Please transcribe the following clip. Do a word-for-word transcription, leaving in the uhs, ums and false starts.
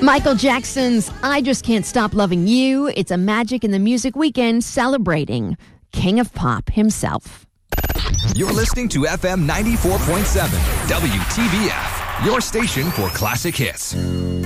Michael Jackson's I Just Can't Stop Loving You. It's a Magic in the Music weekend celebrating King of Pop himself. You're listening to F M ninety-four point seven, W T B F, your station for classic hits.